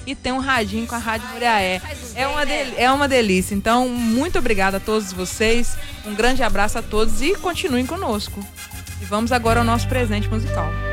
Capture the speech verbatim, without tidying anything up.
e tem um radinho com a Rádio Muriaé. É uma, del- é uma delícia. Então, muito obrigada a todos vocês. Um grande abraço a todos e continuem conosco. E vamos agora ao nosso presente musical.